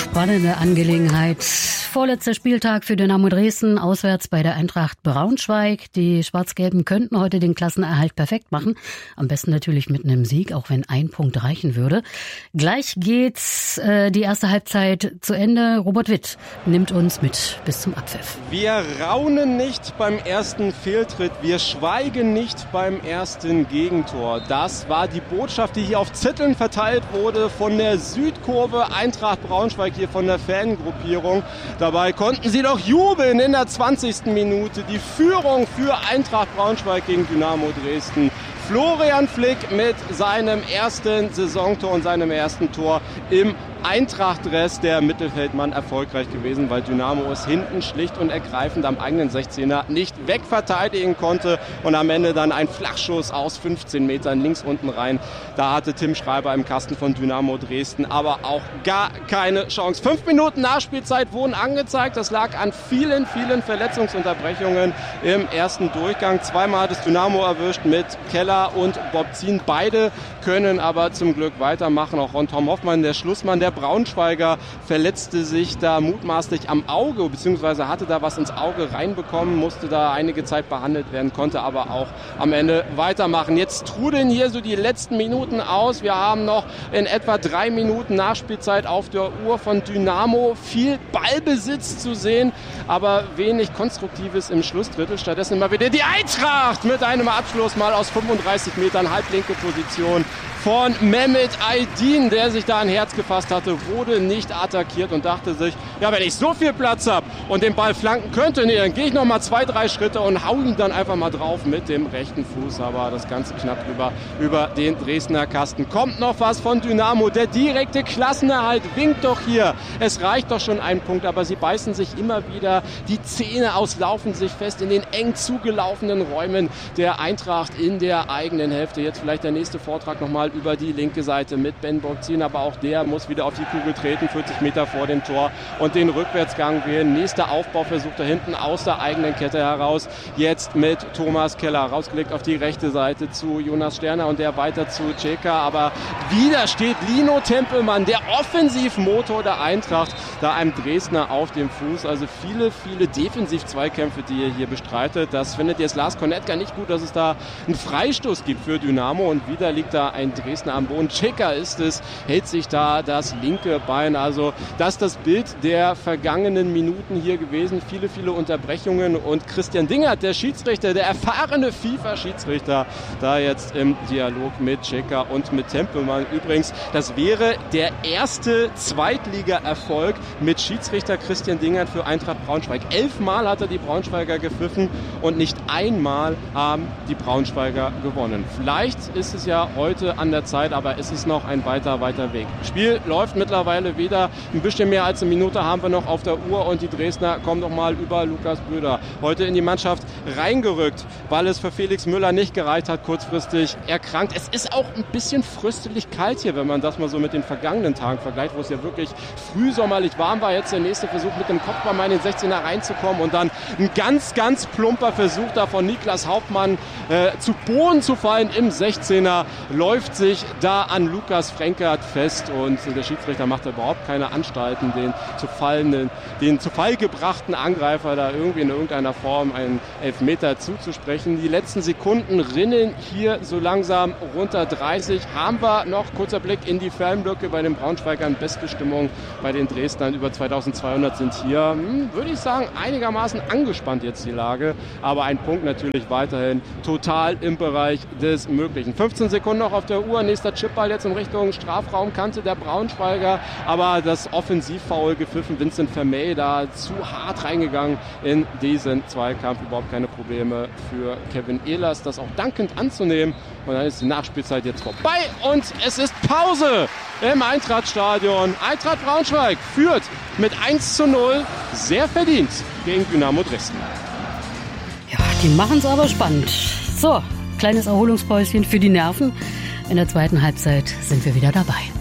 Spannende Angelegenheit. Vorletzter Spieltag für Dynamo Dresden, auswärts bei der Eintracht Braunschweig. Die Schwarz-Gelben könnten heute den Klassenerhalt perfekt machen. Am besten natürlich mit einem Sieg, auch wenn ein Punkt reichen würde. Gleich geht's die erste Halbzeit zu Ende. Robert Witt nimmt uns mit bis zum Abpfiff. Wir raunen nicht beim ersten Fehltritt. Wir schweigen nicht beim ersten Gegentor. Das war die Botschaft, die hier auf Zetteln verteilt wurde von der Südkurve Eintracht Braunschweig, hier von der Fangruppierung. Dabei konnten sie doch jubeln in der 20. Minute. Die Führung für Eintracht Braunschweig gegen Dynamo Dresden. Florian Flick mit seinem ersten Saisontor und seinem ersten Tor im Eintracht-Dress, der Mittelfeldmann, erfolgreich gewesen, weil Dynamo es hinten schlicht und ergreifend am eigenen 16er nicht wegverteidigen konnte und am Ende dann ein Flachschuss aus 15 Metern links unten rein. Da hatte Tim Schreiber im Kasten von Dynamo Dresden aber auch gar keine Chance. 5 Minuten Nachspielzeit wurden angezeigt. Das lag an vielen Verletzungsunterbrechungen im ersten Durchgang. Zweimal hat es Dynamo erwischt mit Keller und Bobzin. Beide können aber zum Glück weitermachen. Auch Ron Tom Hoffmann, der Schlussmann der Braunschweiger, verletzte sich da mutmaßlich am Auge, beziehungsweise hatte da was ins Auge reinbekommen, musste da einige Zeit behandelt werden, konnte aber auch am Ende weitermachen. Jetzt trudeln hier so die letzten Minuten aus. Wir haben noch in etwa 3 Minuten Nachspielzeit auf der Uhr von Dynamo. Viel Ballbesitz zu sehen, aber wenig Konstruktives im Schlussdrittel. Stattdessen immer wieder die Eintracht mit einem Abschluss mal aus 35 Metern, halblinke Position von Mehmet Aydin, der sich da ein Herz gefasst hatte, wurde nicht attackiert und dachte sich, ja, wenn ich so viel Platz habe und den Ball flanken könnte, nee, dann gehe ich noch mal 2-3 Schritte und hau ihn dann einfach mal drauf mit dem rechten Fuß. Aber das Ganze knapp über den Dresdner Kasten. Kommt noch was von Dynamo, der direkte Klassenerhalt winkt doch hier. Es reicht doch schon ein Punkt, aber sie beißen sich immer wieder die Zähne aus, laufen sich fest in den eng zugelaufenen Räumen der Eintracht in der eigenen Hälfte. Jetzt vielleicht der nächste Vortrag nochmal über die linke Seite mit Ben Bogzin, aber auch der muss wieder auf die Kugel treten, 40 Meter vor dem Tor und den Rückwärtsgang wählen. Nächster Aufbauversuch da hinten aus der eigenen Kette heraus. Jetzt mit Thomas Keller rausgelegt auf die rechte Seite zu Jonas Sterner und der weiter zu Ceka, aber wieder steht Lino Tempelmann, der Offensivmotor der Eintracht, da einem Dresdner auf dem Fuß. Also viele Defensiv-Zweikämpfe, die er hier bestreitet. Das findet jetzt Lars Konetka nicht gut, dass es da einen Freistoß gibt für Dynamo und wieder liegt da ein Dresdner am Boden. Ceka ist es, hält sich da das linke Bein. Also das ist das Bild der vergangenen Minuten hier gewesen. Viele Unterbrechungen und Christian Dingert, der Schiedsrichter, der erfahrene FIFA-Schiedsrichter, da jetzt im Dialog mit Ceka und mit Tempelmann. Übrigens, das wäre der erste Zweitliga-Erfolg mit Schiedsrichter Christian Dingert für Eintracht Braunschweig. 11 Mal hat er die Braunschweiger gepfiffen und nicht einmal haben die Braunschweiger gewonnen. Vielleicht ist es ja heute an der Zeit, aber es ist noch ein weiter Weg. Spiel läuft mittlerweile wieder. Ein bisschen mehr als eine Minute haben wir noch auf der Uhr und die Dresdner kommen noch mal über Lukas Böder. Heute in die Mannschaft reingerückt, weil es für Felix Müller nicht gereicht hat, kurzfristig erkrankt. Es ist auch ein bisschen fröstelig kalt hier, wenn man das mal so mit den vergangenen Tagen vergleicht, wo es ja wirklich frühsommerlich warm war. Jetzt der nächste Versuch mit dem Kopfball mal in den 16er reinzukommen und dann ein ganz plumper Versuch da von Niklas Hauptmann zu Boden zu fallen im 16er. Läuft sich da an Lukas Frenkert fest und der Schiedsrichter macht überhaupt keine Anstalten, den zu Fall gebrachten Angreifer da irgendwie in irgendeiner Form einen Elfmeter zuzusprechen. Die letzten Sekunden rinnen hier so langsam runter. 30 haben wir noch. Kurzer Blick in die Fanblöcke bei den Braunschweigern. Beste Stimmung bei den Dresdnern. Über 2200 sind hier, würde ich sagen, einigermaßen angespannt jetzt die Lage. Aber ein Punkt natürlich weiterhin total im Bereich des Möglichen. 15 Sekunden noch auf der Uhr. Nächster Chipball jetzt in Richtung Strafraumkante der Braunschweiger. Aber das Offensivfoul gepfiffen. Vincent Vermey da zu hart reingegangen in diesen Zweikampf. Überhaupt keine Probleme für Kevin Ehlers, das auch dankend anzunehmen. Und dann ist die Nachspielzeit jetzt vorbei und es ist Pause im Eintrachtstadion. Eintracht Braunschweig führt mit 1:0 sehr verdient gegen Dynamo Dresden. Ja, die machen es aber spannend. So, kleines Erholungspäuschen für die Nerven. In der zweiten Halbzeit sind wir wieder dabei.